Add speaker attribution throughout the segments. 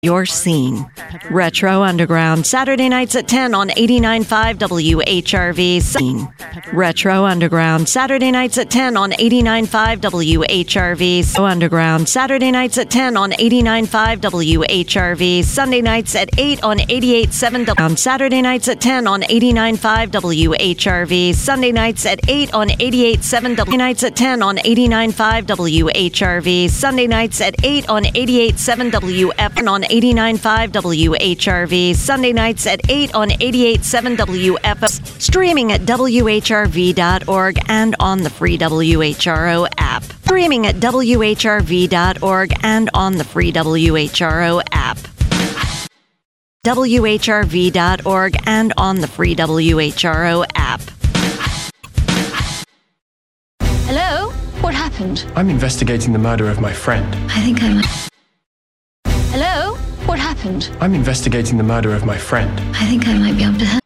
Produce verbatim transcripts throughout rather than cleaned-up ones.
Speaker 1: Your scene. Retro Underground, Saturday nights at ten on eighty-nine point five W H R V. Scene. Retro Underground, Saturday nights at ten on eighty-nine point five W H R V. Underground, Saturday nights at ten on eighty-nine point five W H R V. Sunday nights at eight on eighty-eight point seven W. Saturday nights at ten on eighty-nine point five W H R V. Sunday nights at eight on eighty-eight point seven W. Nights at ten on eighty-nine point five W H R V. Sunday nights at eight on eighty-eight point seven W F on eighty-nine point five W H R V. Sunday nights at eight on eighty-eight point seven W F. Streaming at W H R V dot org and on the free W H R O app. Streaming at W H R V dot org and on the free W H R O app. W H R V dot org and on the free W H R O app.
Speaker 2: Hello? What happened?
Speaker 3: I'm investigating the murder of my friend.
Speaker 2: I think I might... Hello? What happened?
Speaker 3: I'm investigating the murder of my friend.
Speaker 2: I think I might be able to help.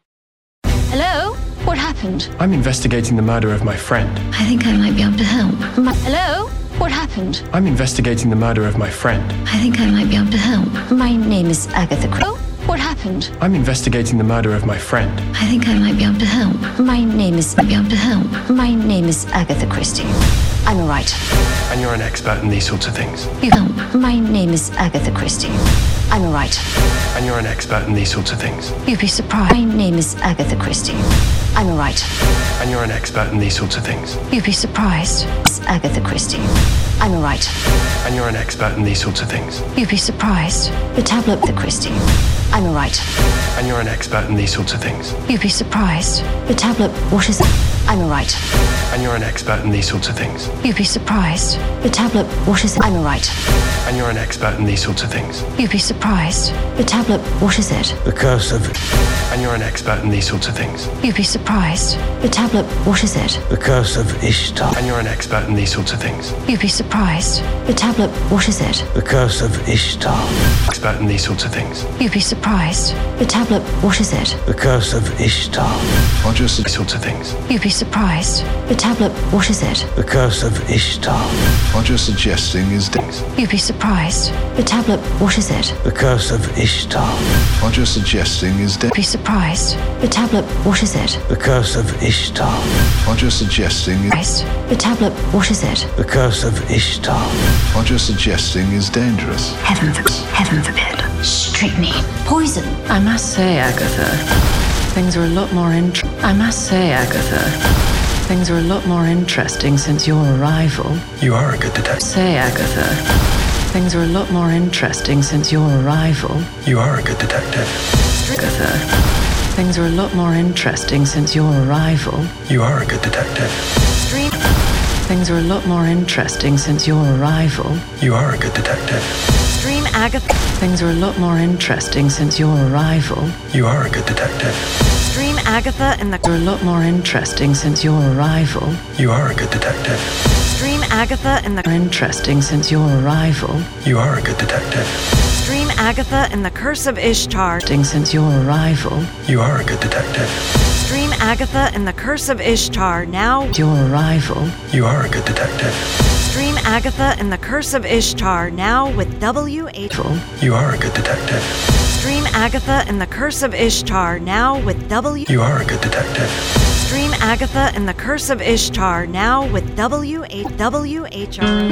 Speaker 2: Hello? What happened?
Speaker 3: I'm investigating the murder of my friend.
Speaker 2: I think I might be able to help. My... Hello? What happened?
Speaker 3: I'm investigating the murder of my friend.
Speaker 2: I think I might be able to help. My name is Agatha Crow. What happened?
Speaker 3: I'm investigating the murder of my friend.
Speaker 2: I think I might be able to help. My name is... Be able to help. My name is Agatha Christie. I'm a writer.
Speaker 3: And you're an expert in these sorts of things.
Speaker 2: You help. My name is Agatha Christie. I'm a writer.
Speaker 3: And you're an expert in these sorts of things.
Speaker 2: You'd be surprised. My name is Agatha Christie. I'm a writer.
Speaker 3: And you're an expert in these sorts of things.
Speaker 2: You'd be surprised. It's Agatha Christie. I'm a writer.
Speaker 3: And you're an expert in these sorts of things.
Speaker 2: You'd be surprised. The tablet, the Christie. I'm a writer.
Speaker 3: And you're an expert in these sorts of things.
Speaker 2: You'd be surprised. The tablet, what is it? I'm a writer.
Speaker 3: And you're an expert in these sorts of things.
Speaker 2: You'd be surprised. The tablet, what is it? I'm a writer.
Speaker 3: And you're an expert in these sorts of things.
Speaker 2: You'd be surprised. The tablet, what is it?
Speaker 3: The curse of... And you're an expert in these sorts of things.
Speaker 2: You'd be surprised. The tablet, what is it?
Speaker 3: The curse of Ishtar. And you're an expert in these sorts of things.
Speaker 2: You'd be surprised. The tablet, what is it?
Speaker 3: The curse of Ishtar. Expert in these sorts of things.
Speaker 2: You'd be surprised. The tablet, what is it?
Speaker 3: The curse of Ishtar. Or just these sorts of things.
Speaker 2: You'd be surprised. The tablet, what is it?
Speaker 3: The curse of Ishtar. What you're suggesting is things.
Speaker 2: You'd be surprised. The tablet, what is it?
Speaker 3: The curse of Ishtar. What you're suggesting is
Speaker 2: You'd be surprised. The tablet, what is it?
Speaker 3: The curse of Ishtar. What you're suggesting is
Speaker 2: The tablet, what is it?
Speaker 3: The curse of Ishtar. What you're suggesting is dangerous.
Speaker 2: Heaven forbid. Heaven forbid. Strychnine. Poison.
Speaker 4: I must say, Agatha, things are a lot more int- I must say, Agatha, things are a lot more interesting since your arrival.
Speaker 3: You are a good detective.
Speaker 4: Say, Agatha, things are a lot more interesting since your arrival.
Speaker 3: You are a good detective.
Speaker 4: Agatha, things are a lot more interesting since your arrival.
Speaker 3: You are a good detective.
Speaker 1: Stream.
Speaker 4: Things are a lot more interesting since your arrival.
Speaker 3: You are a good detective.
Speaker 1: Stream Agatha.
Speaker 4: Things are a lot more interesting since your arrival.
Speaker 3: You are a good detective.
Speaker 1: Stream Agatha in the.
Speaker 4: Things are a lot more interesting since your arrival.
Speaker 3: You are a good detective.
Speaker 1: Stream Agatha in the.
Speaker 4: Interesting since your arrival.
Speaker 3: You are a good detective.
Speaker 1: Stream Agatha in the Curse of Ishtar.
Speaker 4: Since your arrival.
Speaker 3: You are a good detective.
Speaker 1: Stream Agatha in the Curse of Ishtar now.
Speaker 4: Your arrival.
Speaker 3: You are a good detective.
Speaker 1: Stream Agatha in the Curse of Ishtar now with W H.
Speaker 3: You are a good detective.
Speaker 1: Stream Agatha in the Curse of Ishtar now with W.
Speaker 3: You are a good detective.
Speaker 1: Stream Agatha in the Curse of Ishtar now with W H W H R.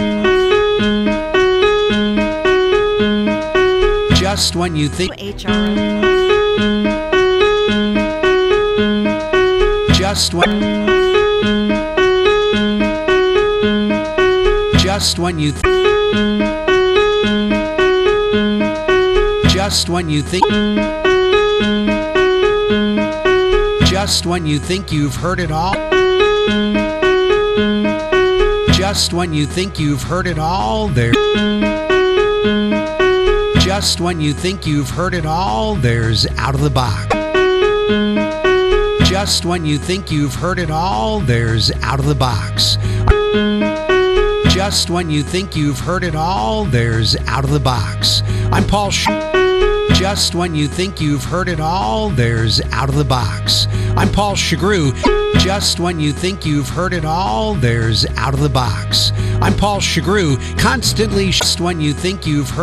Speaker 5: Just when you think
Speaker 1: H R.
Speaker 5: Just when Just when you th- Just when you think Just when you think you've heard it all Just when you think you've heard it all there Just when you think you've heard it all there's Out of the Box. Just when you think you've heard it all there's Out of the Box. Just when you think you've heard it all there's Out of the Box. I'm Paul Sh- Just when you think you've heard it all there's Out of the Box. I'm Paul Shagru. Just when you think you've heard it all there's Out of the Box. I'm Paul Shagru. Constantly just when you think you've heard